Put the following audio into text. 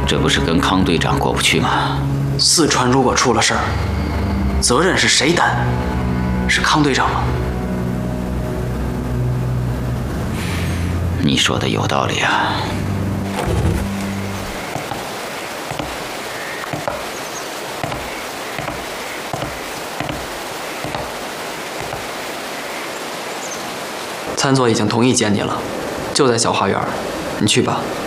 这不是跟康队长过不去吗？ 四川如果出了事儿，责任是谁担？是康队长吗？ 你说的有道理啊。 参佐已经同意见你了，就在小花园，你去吧。